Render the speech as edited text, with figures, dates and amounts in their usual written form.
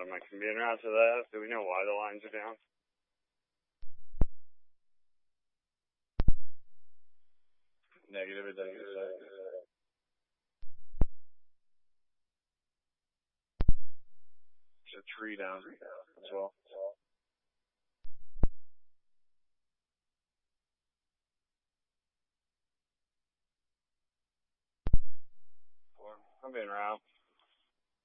Am I being around to that? Do we know why the lines are down? Negative, it doesn't say. There's a tree down as well. I'm being around.